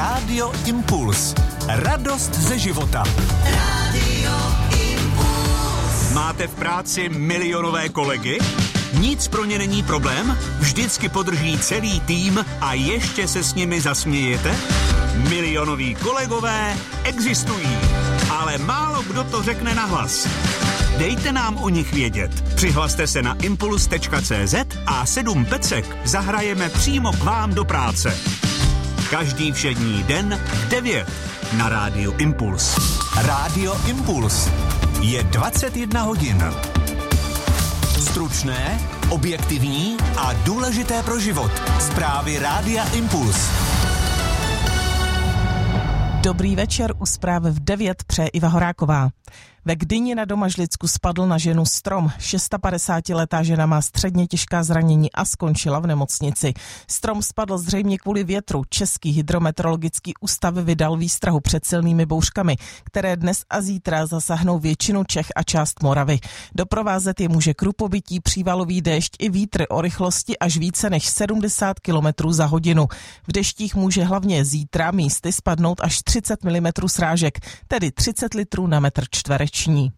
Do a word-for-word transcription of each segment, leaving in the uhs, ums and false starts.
Rádio Impuls. Radost ze života. Rádio Impuls. Máte v práci milionové kolegy? Nic pro ně není problém? Vždycky podrží celý tým a ještě se s nimi zasmějete? Milionoví kolegové existují, ale málo kdo to řekne nahlas. Dejte nám o nich vědět. Přihlaste se na impuls tečka cé zet a sedm pecek zahrajeme přímo k vám do práce. Každý všední den v devět na Rádiu Impuls. Rádio Impuls je dvacet jedna hodin. Stručné, objektivní a důležité pro život. Zprávy Rádia Impuls. Dobrý večer, u zprávy v devět přeje Iva Horáková. Ve Gdyni na Domažlicku spadl na ženu strom. šedesátiletá žena má středně těžká zranění a skončila v nemocnici. Strom spadl zřejmě kvůli větru. Český hydrometeorologický ústav vydal výstrahu před silnými bouřkami, které dnes a zítra zasáhnou většinu Čech a část Moravy. Doprovázet je může krupobytí, přívalový déšť i vítr o rychlosti až více než sedmdesát kilometrů za hodinu. V deštích může hlavně zítra místy spadnout až třicet milimetrů srážek, tedy třicet litrů na metr čtvereční.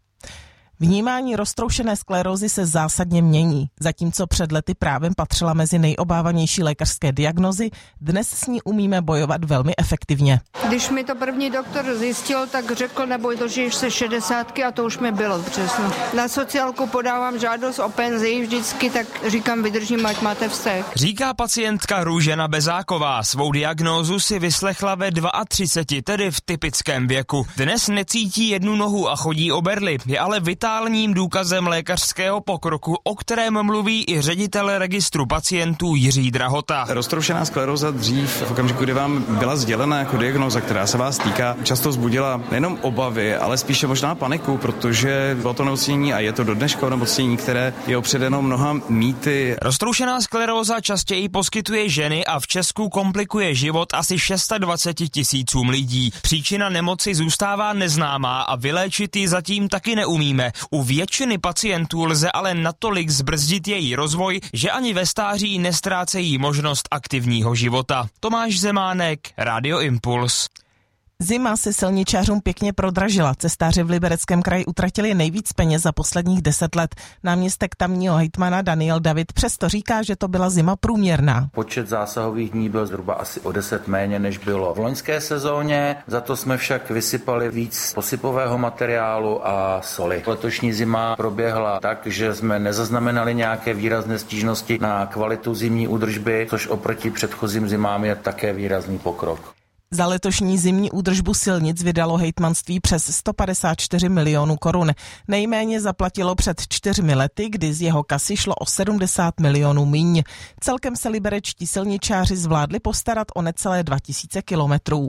Vnímání roztroušené sklerózy se zásadně mění. Zatímco před lety právem patřila mezi nejobávanější lékařské diagnozy, dnes s ní umíme bojovat velmi efektivně. Když mi to první doktor zjistil, tak řekl, neboj, dožiješ se šedesátky a to už mi bylo v březnu. Na sociálku podávám žádost o penzi vždycky, tak říkám, vydržím, ať máte vztek. Říká pacientka Růžena Bezáková. Svou diagnózu si vyslechla ve třiceti dvou, tedy v typickém věku. Dnes necítí jednu nohu a chodí o berli, je ale vitální důkazem lékařského pokroku, o kterém mluví i ředitel registru pacientů Jiří Drahota. Roztroušená skleróza dřív, v okamžiku, kdy vám byla sdělena jako diagnóza, která se vás týká, často vzbudila nejenom obavy, ale spíše možná paniku, protože bylo to onemocnění a je to do dneška onemocnění, které je opředeno mnoha mýty. Roztroušená skleróza častěji poskytuje ženy a v Česku komplikuje život asi dvacet šest tisícům lidí. Příčina nemoci zůstává neznámá a vyléčit ji zatím taky neumíme. U většiny pacientů lze ale natolik zbrzdit její rozvoj, že ani ve stáří nestrácejí možnost aktivního života. Tomáš Zemánek, Rádio Impuls. Zima se silničářům pěkně prodražila. Cestáři v Libereckém kraji utratili nejvíc peněz za posledních deset let. Náměstek tamního hejtmana Daniel David přesto říká, že to byla zima průměrná. Počet zásahových dní byl zhruba asi o deset méně, než bylo v loňské sezóně. Za to jsme však vysypali víc posypového materiálu a soli. Letošní zima proběhla tak, že jsme nezaznamenali nějaké výrazné stížnosti na kvalitu zimní údržby, což oproti předchozím zimám je také výrazný pokrok. Za letošní zimní údržbu silnic vydalo hejtmanství přes sto padesát čtyři milionů korun. Nejméně zaplatilo před čtyřmi lety, kdy z jeho kasy šlo o sedmdesát milionů míň. Celkem se liberečtí silničáři zvládli postarat o necelé dva tisíce kilometrů.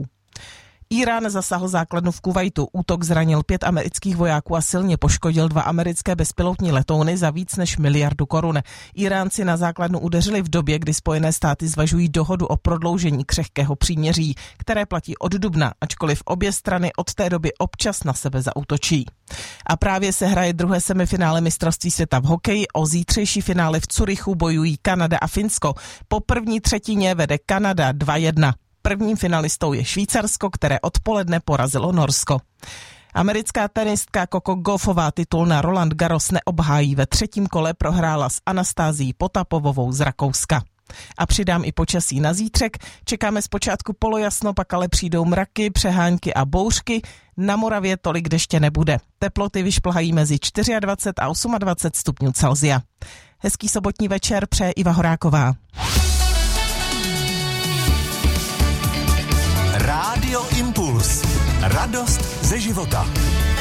Írán zasahl základnu v Kuvajtu. Útok zranil pět amerických vojáků a silně poškodil dva americké bezpilotní letouny za víc než miliardu korun. Íránci na základnu udeřili v době, kdy Spojené státy zvažují dohodu o prodloužení křehkého příměří, které platí od dubna, ačkoliv obě strany od té doby občas na sebe zaútočí. A právě se hraje druhé semifinále mistrovství světa v hokeji. O zítřejší finále v Curychu bojují Kanada a Finsko. Po první třetině vede Kanada dva jedna. Prvním finalistou je Švýcarsko, které odpoledne porazilo Norsko. Americká tenistka Coco Gauffová titul na Roland Garros neobhájí. Ve třetím kole prohrála s Anastázií Potapovovou z Rakouska. A přidám i počasí na zítřek. Čekáme zpočátku polojasno, pak ale přijdou mraky, přehánky a bouřky. Na Moravě tolik deště nebude. Teploty vyšplhají mezi dvacet čtyři a dvacet osm stupňů Celsia. Hezký sobotní večer přeje Iva Horáková. Rádio Impuls. Radost ze života.